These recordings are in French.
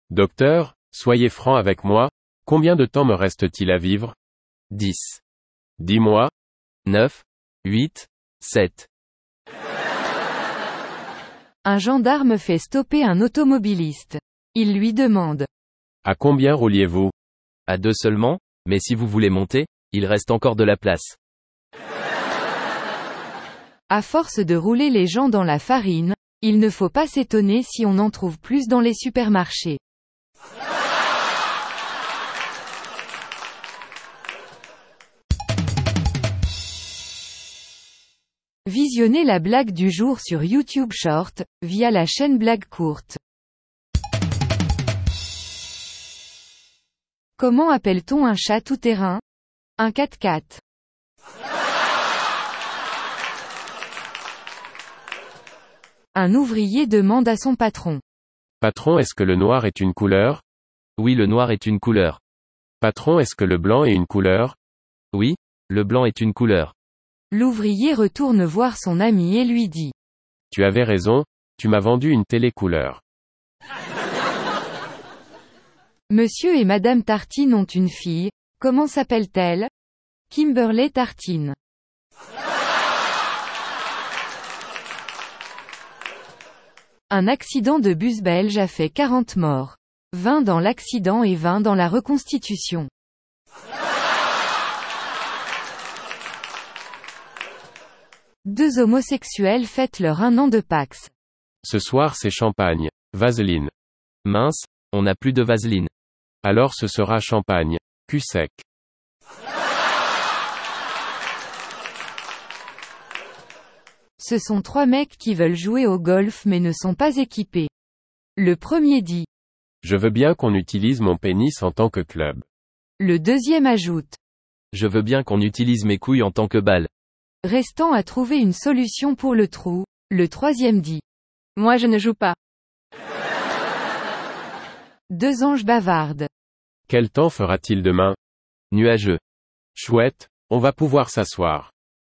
Docteur, soyez franc avec moi, combien de temps me reste-t-il à vivre? 10, Dis-moi. 9, 8, 7. Un gendarme fait stopper un automobiliste. Il lui demande. À combien rouliez-vous? À 2 seulement, mais si vous voulez monter, il reste encore de la place. À force de rouler les gens dans la farine, il ne faut pas s'étonner si on en trouve plus dans les supermarchés. Visionnez la blague du jour sur YouTube Short, via la chaîne Blague Courte. Comment appelle-t-on un chat tout-terrain? Un 4x4. Un ouvrier demande à son patron. Patron, est-ce que le noir est une couleur? Oui, le noir est une couleur. Patron, est-ce que le blanc est une couleur? Oui, le blanc est une couleur. L'ouvrier retourne voir son ami et lui dit. Tu avais raison, tu m'as vendu une télé couleur. Monsieur et Madame Tartine ont une fille, comment s'appelle-t-elle? Kimberley Tartine. Un accident de bus belge a fait 40 morts. 20 dans l'accident et 20 dans la reconstitution. Deux homosexuels fêtent leur 1 an de Pax. Ce soir c'est champagne. Vaseline. Mince, on n'a plus de vaseline. Alors ce sera champagne. Cul sec. Ce sont 3 mecs qui veulent jouer au golf mais ne sont pas équipés. Le premier dit. Je veux bien qu'on utilise mon pénis en tant que club. Le deuxième ajoute. Je veux bien qu'on utilise mes couilles en tant que balle. Restant à trouver une solution pour le trou, le troisième dit. Moi je ne joue pas. 2 anges bavardent. Quel temps fera-t-il demain? Nuageux. Chouette, on va pouvoir s'asseoir.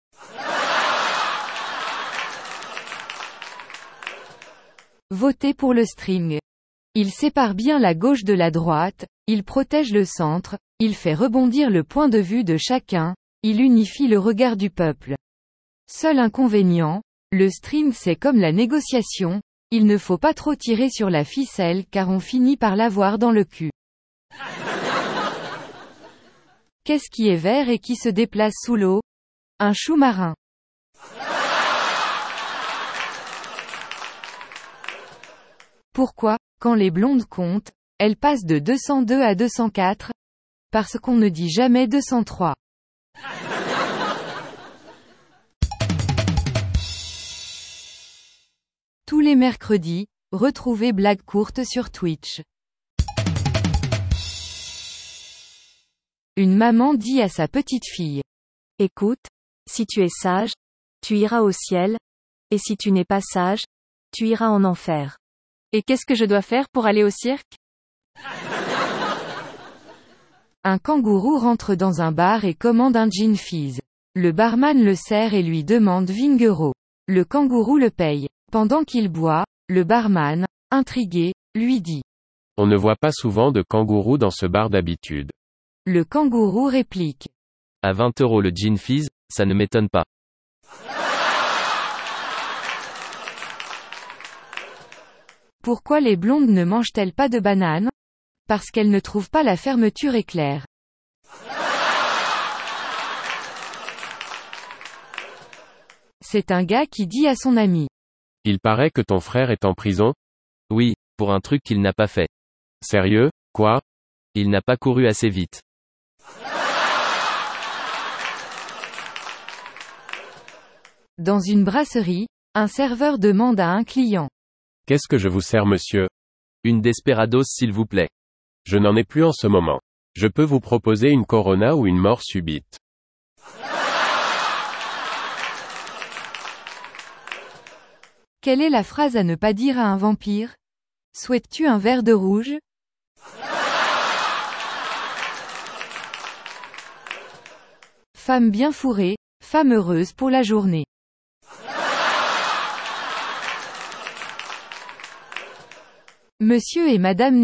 Votez pour le string. Il sépare bien la gauche de la droite, il protège le centre, il fait rebondir le point de vue de chacun, il unifie le regard du peuple. Seul inconvénient, le string c'est comme la négociation, il ne faut pas trop tirer sur la ficelle car on finit par l'avoir dans le cul. Qu'est-ce qui est vert et qui se déplace sous l'eau? Un chou marin. Pourquoi, quand les blondes comptent, elles passent de 202 à 204? Parce qu'on ne dit jamais 203. Tous les mercredis, retrouvez Blague Courte sur Twitch. Une maman dit à sa petite fille. Écoute, si tu es sage, tu iras au ciel, et si tu n'es pas sage, tu iras en enfer. Et qu'est-ce que je dois faire pour aller au cirque? Un kangourou rentre dans un bar et commande un gin fizz. Le barman le sert et lui demande 20 €. Le kangourou le paye. Pendant qu'il boit, le barman, intrigué, lui dit. On ne voit pas souvent de kangourous dans ce bar d'habitude. Le kangourou réplique. À 20 € le gin fizz, ça ne m'étonne pas. Pourquoi les blondes ne mangent-elles pas de bananes? Parce qu'elles ne trouvent pas la fermeture éclair. C'est un gars qui dit à son ami. Il paraît que ton frère est en prison? Oui, pour un truc qu'il n'a pas fait. Sérieux, quoi? Il n'a pas couru assez vite. Dans une brasserie, un serveur demande à un client. Qu'est-ce que je vous sers, monsieur? Une Desperados s'il vous plaît. Je n'en ai plus en ce moment. Je peux vous proposer une Corona ou une mort subite. Quelle est la phrase à ne pas dire à un vampire? Souhaites-tu un verre de rouge? Femme bien fourrée, femme heureuse pour la journée. Monsieur et Madame